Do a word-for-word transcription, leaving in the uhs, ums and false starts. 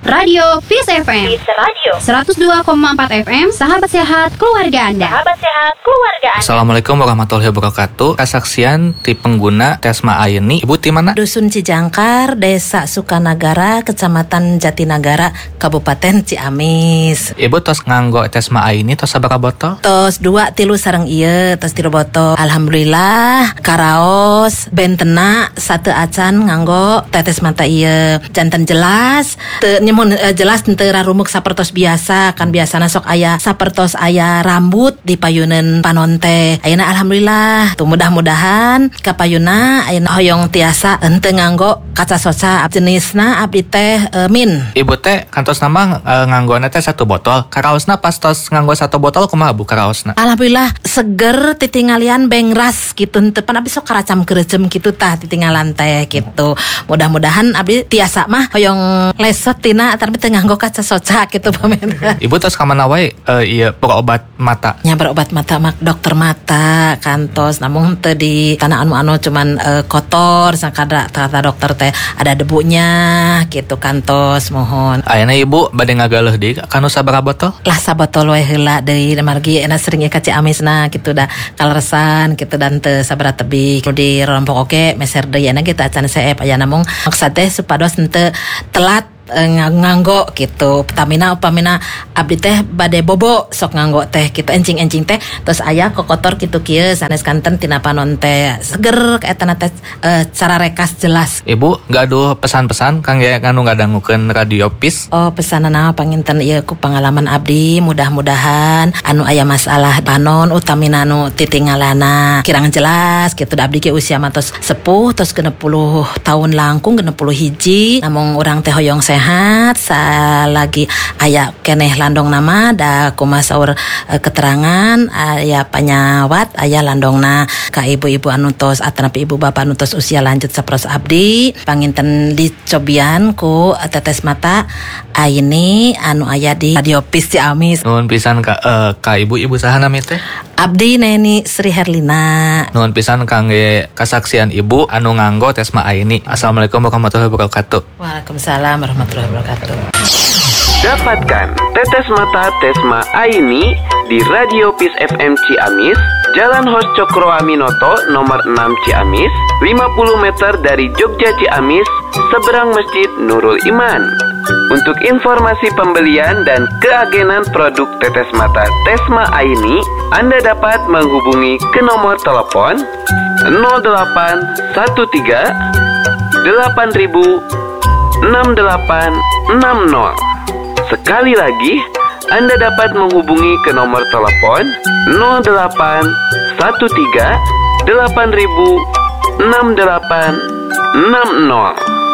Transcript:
Radio Peace F M. Peace Radio seratus dua koma empat F M, sahabat sehat keluarga Anda. Sahabat sehat keluarga Anda. Assalamualaikum warahmatullahi wabarakatuh. Kesaksian ti pengguna Tesma Aini. Ibu ti mana? Dusun Cijangkar, Desa Sukanagara, Kecamatan Jatinagara, Kabupaten Ciamis. Ibu tos nganggo Tesma Aini tos sabaraha botol? Tos dua tilu sareng ieu, tos tilu botol. Alhamdulillah, karaos bentena satu acan nganggo tetes mata ieu. Janten jelas, teu nyemun uh, jelas teu rarumuk sapertos biasa, kan biasana sok aya sapertos aya rambut di payuneun panon teh. Ayeuna alhamdulillah, tuh mudah-mudahan ka payuna ayeuna hoyong tiasa henteu nganggo kaca soca jenisna abdi teh uh, min. Ibu teh kantos nama uh, nganggona teh satu botol. Karaosna pas tos nganggo satu botol kumaha Bu karaosna? Alhamdulillah seger titingalian bengras gitu, henteu pan abdi sok karacam kerecem gitu tah titinggalan teh gitu. Mudah-mudahan abdi tiasa mah hoyong lesot tina tapi teu nganggo kaca soca gitu pamen. Ibu tos ka mana wae uh, ieu berobat mata? Nya berobat mata mak dokter mata kantos, namun teu di tanah anu-anu cuman uh, kotor sakada kata dokter teh ada debunya gitu kantos mohon. Ayeuna Ibu bade ngagaleuh deui kanu sabaraha botol? Lah sabotol we heula deui margi ena sering ka Ciamisna gitu dah kaleresan gitu dan teu sabaraha tebih di rompok oke meser deui ena kita acan seep aya namung maksud teh supados henteu telat nganggo gitu. Pertamina upamina abdi teh bade bobo sok nganggo teh gitu encing-encing teh terus aya kokotor kitu kieu sanes kanten tina panon teh seger kaetana teh e, cara rekas jelas. Ibu gaduh pesan-pesan kangge anu ngadangukeun Radio Peace? Oh pesanana panginten ieu ku pengalaman abdi, mudah-mudahan anu aya masalah panon utamina anu titingalana kirang jelas gitu. Da abdi ge usia matos sepuh tos genep puluh tahun langkung genep puluh hiji namung urang teh hoyong sehat salagi aya keneh landong nama da kumaha saur e, keterangan aya panyawat aya landongna ka ibu-ibu anu tos atanapi ibu bapak anu tos usia lanjut saperos abdi panginten dicobian ku tetes mata Aini anu aya di Radio Peace Ciamis. Nuhun pisan ka uh, ka ibu-ibu saha nami teh? Abdi Neni Sri Herlina. Nuhun pisan kangge kasaksian ibu anu nganggo Tesma Aini. Assalamualaikum warahmatullahi wabarakatuh. Waalaikumsalam warahmatullahi wabarakatuh. Dapatkan tetes mata Tesma Aini di Radio Peace F M Ciamis, Jalan Hos Cokro Aminoto nomor enam Ciamis, lima puluh meter dari Jogja Ciamis, seberang Masjid Nurul Iman. Untuk informasi pembelian dan keagenan produk tetes mata Tesma Aini, Anda dapat menghubungi ke nomor telepon nol delapan satu tiga delapan ribu enam delapan enam nol. Sekali lagi, Anda dapat menghubungi ke nomor telepon nol delapan satu tiga delapan ribu enam delapan enam nol.